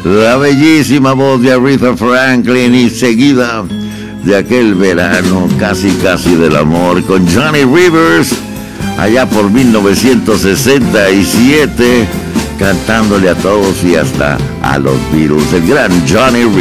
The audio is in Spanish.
La bellísima voz de Aretha Franklin y seguida de aquel verano casi del amor con Johnny Rivers allá por 1967 cantándole a todos y hasta a los Beatles, el gran Johnny Rivers.